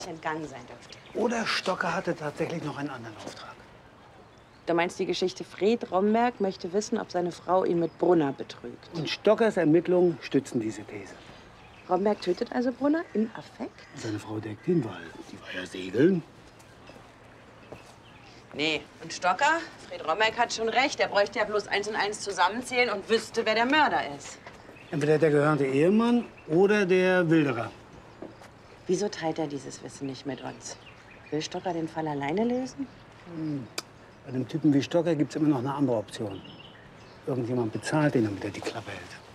entgangen sein dürfte. Oder Stocker hatte tatsächlich noch einen anderen Auftrag. Du meinst, die Geschichte Fred Romberg möchte wissen, ob seine Frau ihn mit Brunner betrügt. Und Stockers Ermittlungen stützen diese These. Romberg tötet also Brunner im Affekt? Seine Frau deckt ihn, weil die war ja segeln. Nee, und Stocker? Fred Romberg hat schon recht. Er bräuchte ja bloß 1 und 1 zusammenzählen und wüsste, wer der Mörder ist. Entweder der gehörnte Ehemann oder der Wilderer. Wieso teilt er dieses Wissen nicht mit uns? Will Stocker den Fall alleine lösen? Bei einem Typen wie Stocker gibt es immer noch eine andere Option. Irgendjemand bezahlt ihn, damit er die Klappe hält.